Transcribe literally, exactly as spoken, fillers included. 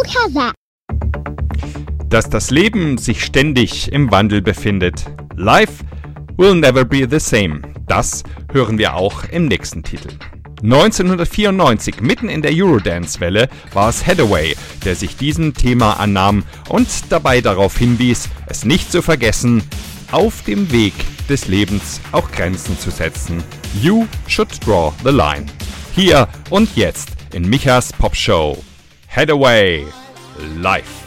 Look at that. Dass das Leben sich ständig im Wandel befindet. Life will never be the same. Das hören wir auch im nächsten Titel. neunzehnhundertvierundneunzig, mitten in der Eurodance-Welle, war es Hathaway, der sich diesem Thema annahm und dabei darauf hinwies, es nicht zu vergessen, auf dem Weg des Lebens auch Grenzen zu setzen. You should draw the line. Hier und jetzt in Michas Popshow. Hathaway, live.